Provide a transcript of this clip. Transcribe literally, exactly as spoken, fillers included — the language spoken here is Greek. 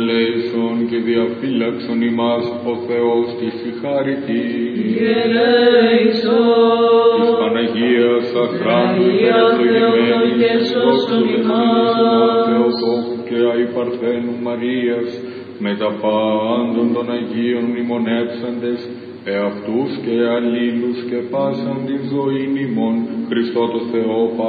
Ελέησον και διαφύλαξον ημάς ο Θεός της η χάρητη. Ελέησον. Της Παναγίας αχράντου υπερευλογημένης και σώσον ημάς. Ο Θεοτόκου και αϊπαρθένου Μαρίας με τα πάντων των Αγίων μνημονεύσαντες εαυτούς και αλλήλους και πάσαν την ζωήν ημών Χριστό το Θεό